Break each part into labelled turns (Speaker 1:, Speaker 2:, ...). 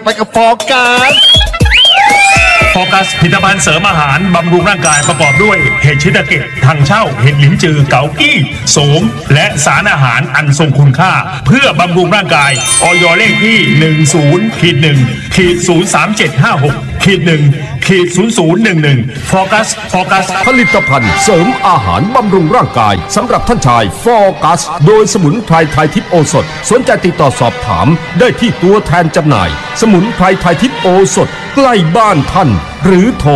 Speaker 1: ไปกับโฟกัส
Speaker 2: โฟกัสผลิตภัณฑ์เสริมอาหารบำรุงร่างกายประกอบด้วยเห็ดชิตาเกะถังเช่าเห็ดหลินจือเกากี้โสมและสารอาหารอันทรงคุณค่าเพื่อบำรุงร่างกายอยเลขที่ 10-1-03756-1-0011โฟกัส
Speaker 3: ผลิตภัณฑ์เสริมอาหารบำรุงร่างกายสำหรับท่านชายโฟกัสโดยสมุนไพรไทยทิพย์โอสถสนใจติดต่อสอบถามได้ที่ตัวแทนจำหน่ายสมุนไพรไทยทิพย์โอสถใกล้บ้านท่านหรือโทร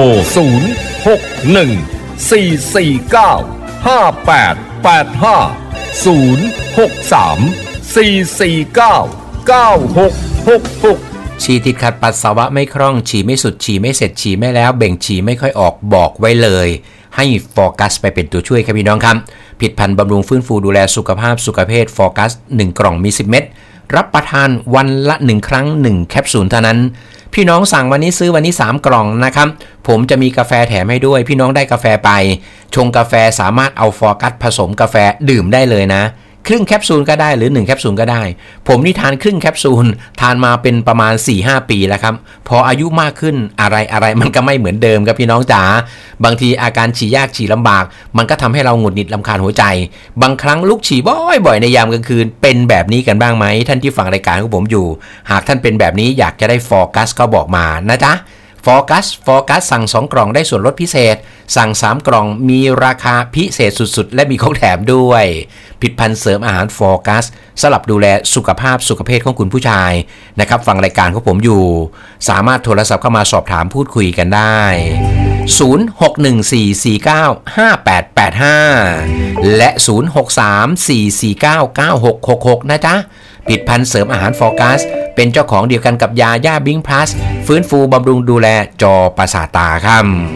Speaker 4: ฉี่ติดขัดปัสสาวะไม่คล่องฉี่ไม่สุดฉี่ไม่เสร็จฉี่ไม่แล้วเบ่งฉี่ไม่ค่อยออกบอกไว้เลยให้โฟกัสไปเป็นตัวช่วยครับพี่น้องครับผลิตภัณฑ์บำรุงฟื้นฟูดูแลสุขภาพสุขภาพโฟกัส1กล่องมี10เม็ดรับประทานวันละ1ครั้ง1แคปซูลเท่านั้นพี่น้องสั่งวันนี้ซื้อวันนี้3กล่องนะครับผมจะมีกาแฟแถมให้ด้วยพี่น้องได้กาแฟไปชงกาแฟสามารถเอาโฟกัสผสมกาแฟดื่มได้เลยนะครึ่งแคปซูลก็ได้หรือ1แคปซูลก็ได้ผมนี่ทานครึ่งแคปซูลทานมาเป็นประมาณ 4-5 ปีแล้วครับพออายุมากขึ้นอะไรมันก็ไม่เหมือนเดิมครับพี่น้องจ๋าบางทีอาการฉี่ยากฉี่ลำบากมันก็ทำให้เราหงุดหงิดรำคาญหัวใจบางครั้งลุกฉี่บ่อยในยามกลางคืนเป็นแบบนี้กันบ้างไหมท่านที่ฟังรายการของผมอยู่หากท่านเป็นแบบนี้อยากจะได้โฟกัสก็บอกมานะจ๊ะโฟกัสสั่ง2กล่องได้ส่วนลดพิเศษสั่ง3กล่องมีราคาพิเศษสุดๆและมีของแถมด้วยผลิตภัณฑ์เสริมอาหารโฟกัสสำหรับดูแลสุขภาพสุขภาพของคุณผู้ชายนะครับฟังรายการของผมอยู่สามารถโทรศัพท์เข้ามาสอบถามพูดคุยกันได้0614495885และ0634499666นะจ๊ะผลิตภัณฑ์เสริมอาหารโฟกัสเป็นเจ้าของเดียวกันกับยาย่าบิงพลัสฟื้นฟูบำรุงดูแลจอประสาทตาครับ